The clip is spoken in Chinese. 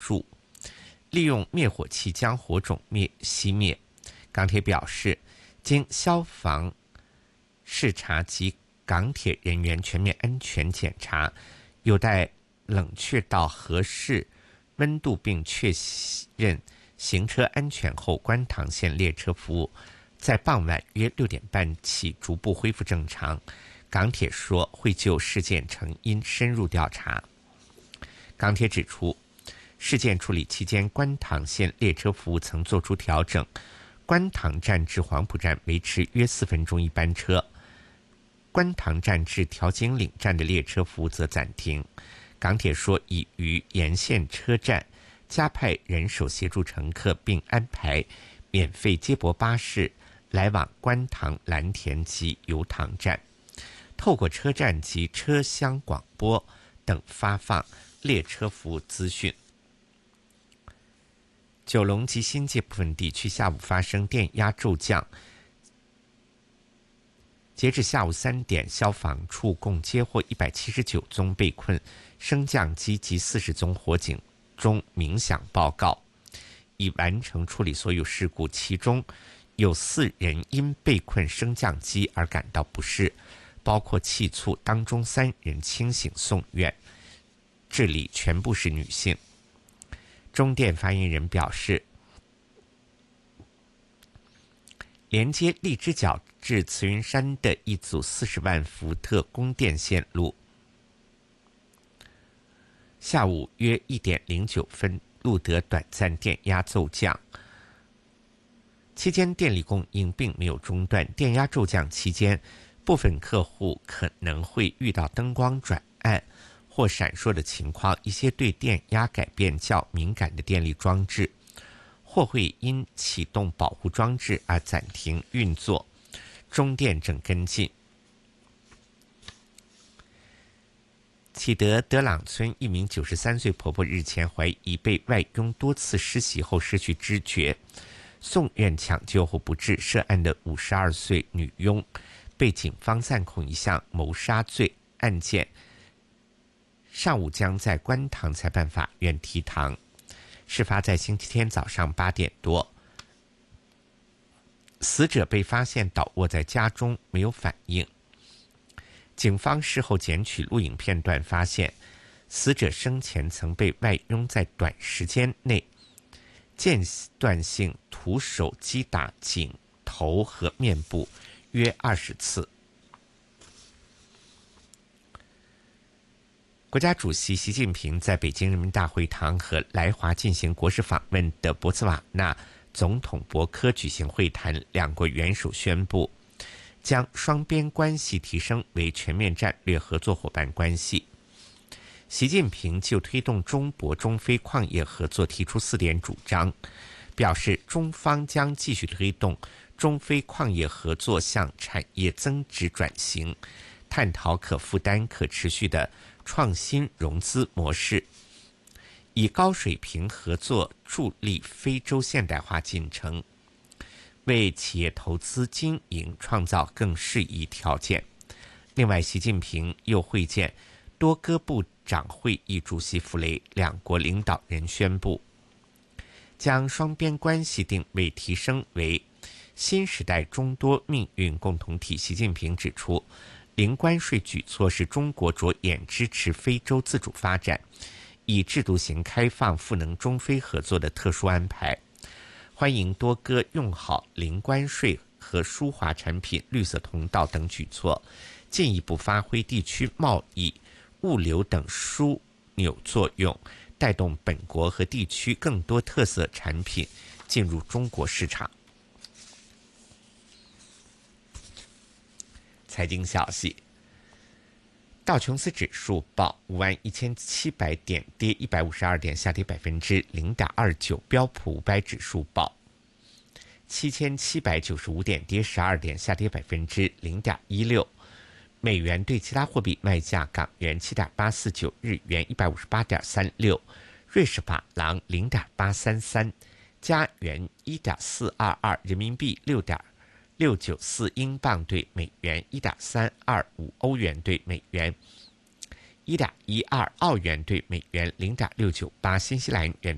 术，利用灭火器将火种熄灭。港铁表示，经消防视察及港铁人员全面安全检查，有待冷却到合适温度并确认行车安全后，观塘线列车服务在傍晚约6点半起逐步恢复正常。港铁说会就事件成因深入调查。港铁指出，事件处理期间，观塘线列车服务曾作出调整，观塘站至黄埔站维持约4分钟一班车，观塘站至调景岭站的列车服务则暂停。港铁说已于沿线车站加派人手协助乘客，并安排免费接驳巴士来往观塘、蓝田及油塘站，透过车站及车厢广播等发放列车服务资讯。九龙及新界部分地区下午发生电压骤降，截至下午3点，消防处共接获179宗被困升降机及40宗火警钟鸣响报告，已完成处理所有事故，其中有4人因被困升降机而感到不适，包括气促，当中3人清醒送院治理，全部是女性。中电发言人表示，连接荔枝角至慈云山的一组40万伏特供电线路，下午约1点09分录得短暂电压骤降，期间电力供应并没有中断。电压骤降期间，部分客户可能会遇到灯光转暗或闪烁的情况，一些对电压改变较敏感的电力装置或会因启动保护装置而暂停运作，中电正跟进。启德德朗村一名93岁婆婆日前怀疑被外佣多次施袭后失去知觉，送院抢救后不治。涉案的52岁女佣被警方暂控一项谋杀罪案件，上午将在观塘裁判法院提堂。事发在星期天早上8点多，死者被发现倒卧在家中，没有反应。警方事后检取录影片段，发现死者生前曾被外佣在短时间内间断性徒手击打颈、头和面部约20次。国家主席习近平在北京人民大会堂和来华进行国事访问的博茨瓦纳总统博科举行会谈，两国元首宣布将双边关系提升为全面战略合作伙伴关系。习近平就推动中博中非矿业合作提出4点主张，表示中方将继续推动中非矿业合作向产业增值转型，探讨可负担、可持续的创新融资模式，以高水平合作助力非洲现代化进程，为企业投资经营创造更适宜条件。另外，习近平又会见多哥部长会议主席弗雷，两国领导人宣布将双边关系定位提升为新时代中多命运共同体。习近平指出，零关税举措是中国着眼支持非洲自主发展，以制度型开放赋能中非合作的特殊安排，欢迎多哥用好零关税和输华产品、绿色通道等举措，进一步发挥地区贸易、物流等枢纽作用，带动本国和地区更多特色产品进入中国市场。财经消息，道琼斯指数报51700点，跌152点，下跌0.29%。标普500指数报7795点，跌12点，下跌0.16%。美元对其他货币卖价：港元7.849，日元158.36，瑞士法郎0.833，加元1.422，人民币6.694，英镑对美元1.325，欧元对美元1.12，澳元对美元0.698，新西兰元